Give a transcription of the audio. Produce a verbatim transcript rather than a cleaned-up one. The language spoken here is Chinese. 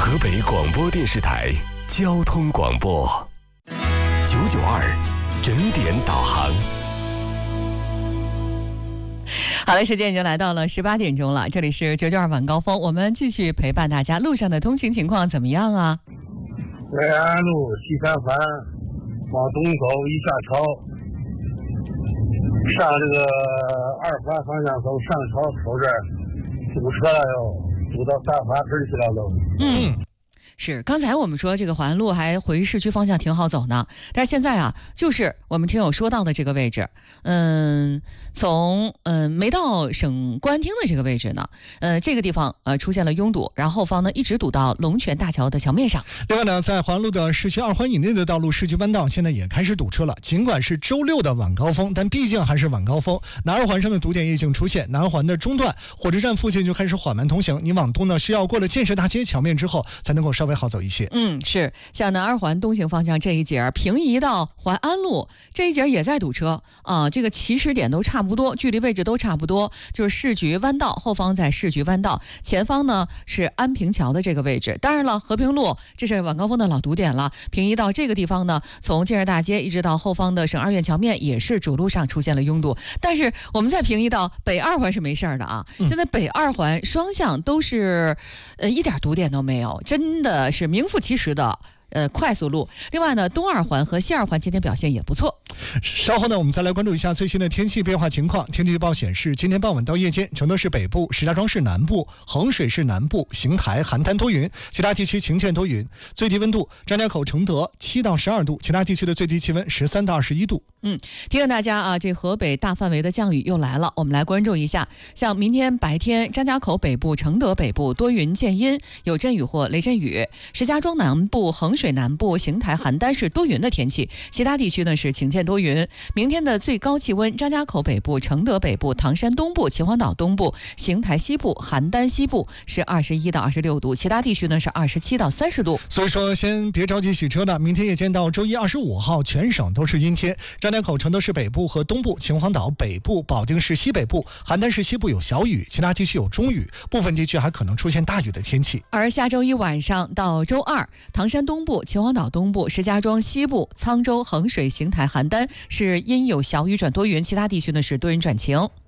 河北广播电视台交通广播九九二整点导航。 好了，时间已经来到了十八点钟了，这里是九九二晚高峰，我们继续陪伴大家。路上的通行情况怎么样啊？ 瑞安路西三环往东走，一下桥上这个二环方向走，上桥口这儿堵车了哟，堵到三环根去了都。 嗯。是，刚才我们说这个淮安路还回市区方向挺好走呢，但是现在啊，就是我们听友说到的这个位置，嗯，从嗯没到省公安厅的这个位置呢，呃，这个地方呃出现了拥堵，然后后方呢一直堵到龙泉大桥的桥面上。 另外呢，在淮安路的市区二环以内的道路市区弯道现在也开始堵车了，尽管是周六的晚高峰，但毕竟还是晚高峰。南二环上的堵点已经出现，南二环的中段火车站附近就开始缓慢通行，你往东呢需要过了建设大街桥面之后才能够稍微好走一些。 嗯，是，像南二环东行方向这一节平移到淮安路这一节也在堵车啊、呃，这个起始点都差不多，距离位置都差不多，就是市局弯道后方在市局弯道，前方呢是安平桥的这个位置。当然了，和平路这是晚高峰的老堵点了，平移到这个地方呢，从建设大街一直到后方的省二院桥面也是主路上出现了拥堵。但是我们再平移到北二环是没事的啊，现在北二环双向都是呃一点堵点都没有，真的是名副其实的呃快速路。另外呢，东二环和西二环今天表现也不错。 稍后呢，我们再来关注一下最新的天气变化情况。天气预报显示，今天傍晚到夜间，承德市北部、石家庄市南部、衡水市南部、邢台、邯郸多云，其他地区晴间多云。最低温度，张家口、承德七到十二度，其他地区的最低气温十三到二十一度。 嗯，提醒大家啊，这河北大范围的降雨又来了，我们来关注一下。像明天白天，张家口北部、承德北部多云见阴，有阵雨或雷阵雨；石家庄南部、衡水南部、邢台、邯郸是多云的天气，其他地区呢是晴间多云。明天的最高气温，张家口北部、承德北部、唐山东部、秦皇岛东部、邢台西部、邯郸西部是二十一到二十六度，其他地区呢是二十七到三十度。 所以说，先别着急洗车了，明天夜间到周一二十五号，全省都是阴天。张家口、承德市北部和东部、秦皇岛北部、保定市西北部、邯郸市西部有小雨，其他地区有中雨，部分地区还可能出现大雨的天气。 而下周一晚上到周二，唐山东部、秦皇岛东部、石家庄西部、沧州、衡水、邢台、邯郸是阴有小雨转多云，其他地区呢是多云转晴。